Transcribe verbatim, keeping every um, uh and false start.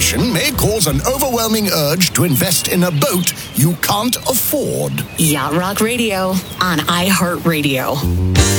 inflation may cause an overwhelming urge to invest in a boat you can't afford. Yacht Rock Radio on iHeartRadio.